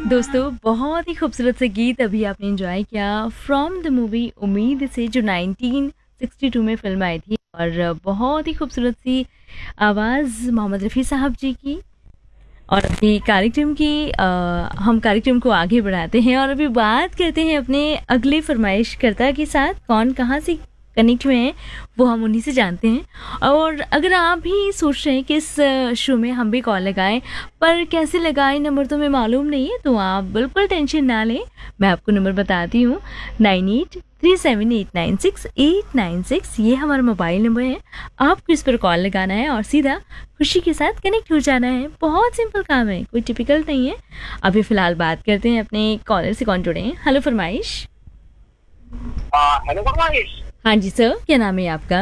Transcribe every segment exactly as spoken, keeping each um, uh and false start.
दोस्तों बहुत ही खूबसूरत से गीत अभी आपने एंजॉय किया फ्रॉम द मूवी उम्मीद से, जो नाइनटीन सिक्सटी टू में फिल्म आई थी। और बहुत ही खूबसूरत सी आवाज़ मोहम्मद रफ़ी साहब जी की। और अभी कार्यक्रम की अ, हम कार्यक्रम को आगे बढ़ाते हैं और अभी बात करते हैं अपने अगले फरमाइशकर्ता के साथ। कौन कहाँ से कनेक्ट हुए हैं वो हम उन्हीं से जानते हैं। और अगर आप भी सोच रहे हैं कि इस अ, शो में हम भी कॉल लगाएं, पर कैसे लगाएं नंबर तो हमें मालूम नहीं है, तो आप बिल्कुल टेंशन ना लें। मैं आपको नंबर बताती हूँ, nine eight three seven eight nine six eight nine six ये हमारा मोबाइल नंबर है। आपको इस पर कॉल लगाना है और सीधा खुशी के साथ कनेक्ट हो जाना है। बहुत सिंपल काम है, कोई टिपिकल नहीं है। अभी फ़िलहाल बात करते हैं अपने कॉलर से। कौन जुड़े हैं? हेलो फरमाइश। हाँ, हेलो फरमाइश। हाँ जी सर, क्या नाम है आपका?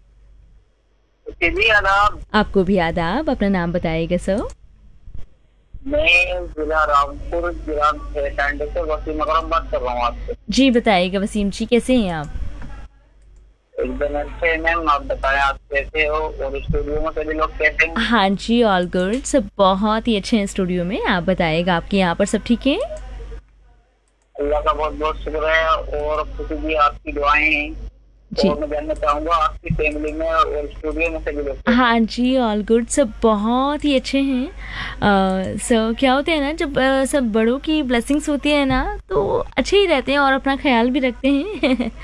जी आदाब। आपको भी आदाब। अपना नाम बताइएगा सर। मैं जिला रामपुर जिला ठंड से वसीम अकरम बात कर रहा हूँ आपसे। जी बताइएगा वसीम जी, कैसे हैं आप? एकदम अच्छे मैम, आप बताएं आप कैसे हो और स्टूडियो में सभी लोग कैसे हैं? हाँ जी, ऑल गुड, सब बहुत ही अच्छे हैं स्टूडियो में। आप बताइएगा आपके यहाँ पर सब ठीक है? अल्लाह का बहुत बहुत शुक्र है और खुशी जी आपकी दुआएं हैं। जी और मैं जानना चाहूंगा आपकी फैमिली में और स्टूडियो में सभी लोग कैसे हाँ हैं? जी, ऑल गुड, सब बहुत ही अच्छे हैं। अ, सो क्या होता है ना, जब अ, सब बड़ों की ब्लेसिंग्स होती है ना, तो अच्छे ही रहते हैं और अपना ख्याल भी रखते हैं।